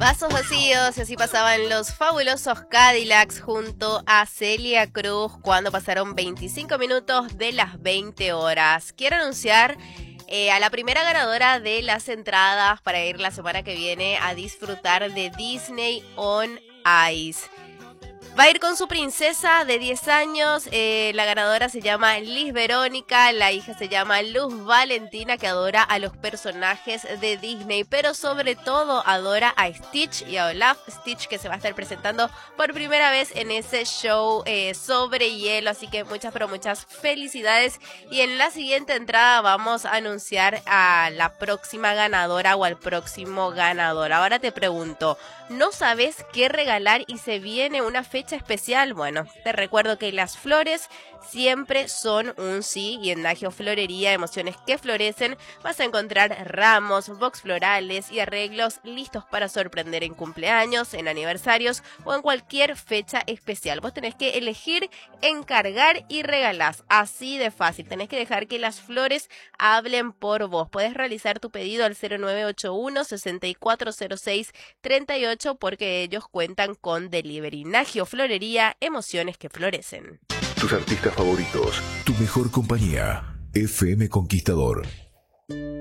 Vasos vacíos, y así pasaban los fabulosos Cadillacs junto a Celia Cruz cuando pasaron 25 minutos de las 20 horas. Quiero anunciar a la primera ganadora de las entradas para ir la semana que viene a disfrutar de Disney on Ice. Va a ir con su princesa de 10 años, la ganadora se llama Liz Verónica, la hija se llama Luz Valentina, que adora a los personajes de Disney, pero sobre todo adora a Stitch y a Olaf. Stitch, que se va a estar presentando por primera vez en ese show sobre hielo, así que muchas pero muchas felicidades. Y en la siguiente entrada vamos a anunciar a la próxima ganadora o al próximo ganador. Ahora te pregunto, ¿no sabes qué regalar y se viene una fecha especial? Bueno, te recuerdo que las flores siempre son un sí, y en Nagio Florería, emociones que florecen, vas a encontrar ramos, box florales y arreglos listos para sorprender en cumpleaños, en aniversarios o en cualquier fecha especial. Vos tenés que elegir, encargar y regalás. Así de fácil. Tenés que dejar que las flores hablen por vos. Podés realizar tu pedido al 0981-6406-38 porque ellos cuentan con delivery. Nagio Florería, emociones que florecen. Tus artistas favoritos, tu mejor compañía, FM Conquistador.